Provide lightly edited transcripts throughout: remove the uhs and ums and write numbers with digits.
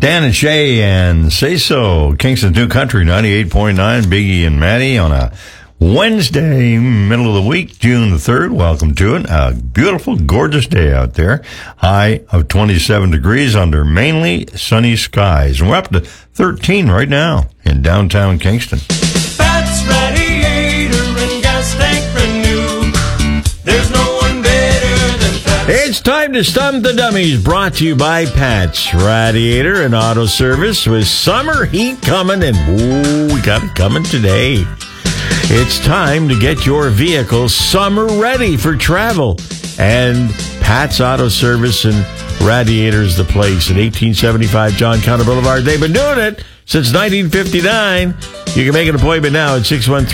Dan and Shay and Say So. Kingston's New Country, 98.9. Biggie and Maddie on a Wednesday, middle of the week, June the 3rd. Welcome to it. A beautiful, gorgeous day out there. High of 27 degrees under mainly sunny skies. And we're up to 13 right now in downtown Kingston. Pat's Radiator and Gas Tank Renew. There's no one better than Pat's. It's time to stump the dummies, brought to you by Pat's Radiator and Auto Service with summer heat coming, and ooh, we got it coming today. It's time to get your vehicle summer ready for travel. And Pat's Auto Service and Radiator is the place at 1875 John Counter Boulevard. They've been doing it since 1959. You can make an appointment now at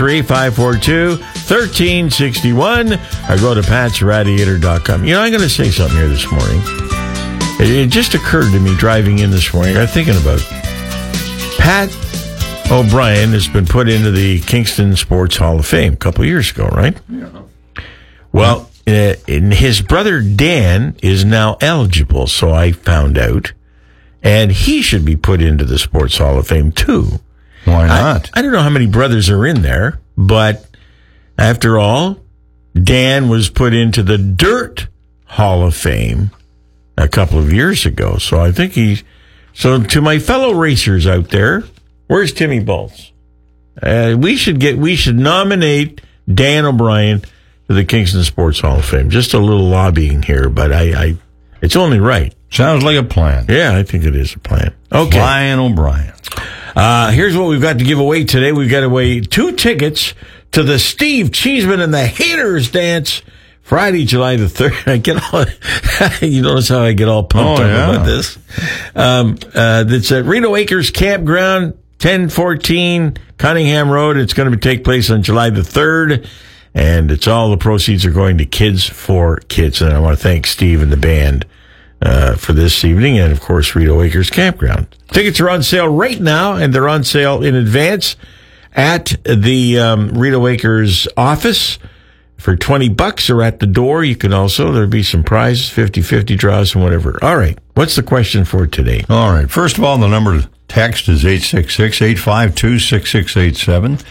613-542-1361 or go to patsradiator.com. You know, I'm going to say something here this morning. It just occurred to me driving in this morning. I'm thinking about Pat O'Brien has been put into the Kingston Sports Hall of Fame a couple of years ago, right? Yeah. Well, his brother Dan is now eligible, so I found out. And he should be put into the Sports Hall of Fame, too. Why not? I don't know how many brothers are in there, but after all, Dan was put into the Dirt Hall of Fame a couple of years ago. So I think so to my fellow racers out there, where's Timmy Baltz? We should nominate Dan O'Brien to the Kingston Sports Hall of Fame. Just a little lobbying here, but it's only right. Sounds like a plan. Yeah, I think it is a plan. Okay. Brian O'Brien. Here's what we've got to give away today. We've got away 2 tickets to the Steve Cheeseman and the Haters Dance, Friday, July the 3rd. I get all, you notice how I get all pumped up about this. That's at Rito Acres Campground, 1014 Cunningham Road. It's going to take place on July the 3rd. And it's all the proceeds are going to Kids for Kids. And I want to thank Steve and the band for this evening, and of course Rito Acres Campground. Tickets are on sale right now, and they're on sale in advance at the Rito Acres office for $20, or at the door. You can also, there'll be some prizes, 50-50 draws and whatever. All right, what's the question for today? All right, first of all, the number to text is 866-852-6687,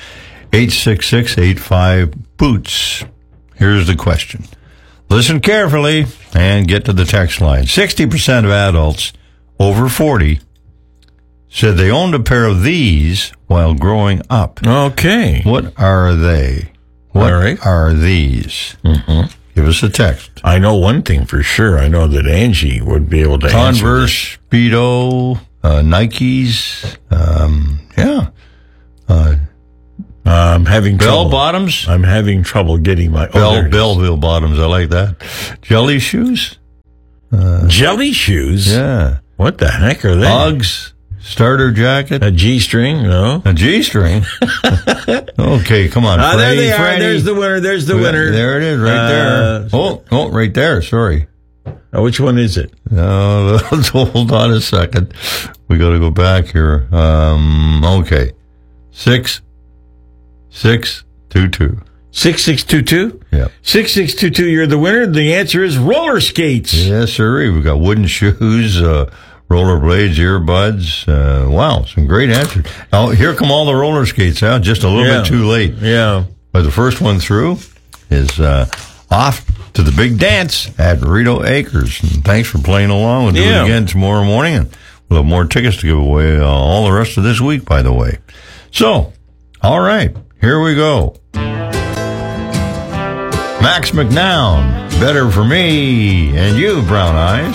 866-85-BOOTS. Here's the question. Listen carefully and get to the text line. 60% of adults over 40 said they owned a pair of these while growing up. Okay. What are they? What are these? Mm-hmm. Give us a text. I know one thing for sure. I know that Angie would be able to Converse, Speedo, Nikes, I'm having trouble. Bell bottoms? I'm having trouble getting my... Belleville bottoms, I like that. Jelly shoes? Jelly shoes? Yeah. What the heck are they? Uggs, starter jacket. A G-string? No. A G-string? Okay, come on. There they are. There's the winner. There's the winner. There it is, right there. Oh, right there. Sorry. Which one is it? Let's hold on a second. We got to go back here. Okay. 6622. 6622? Yeah. 6622, you're the winner. The answer is roller skates. Yes, sir. We've got wooden shoes, rollerblades, earbuds. Wow, some great answers. Now, here come all the roller skates out, just a little bit too late. Yeah. But the first one through is off to the big dance at Rito Acres. And thanks for playing along. We'll do it again tomorrow morning, and we'll have more tickets to give away all the rest of this week, by the way. So, all right, here we go. Max McNown, Better for Me and You, Brown Eyes.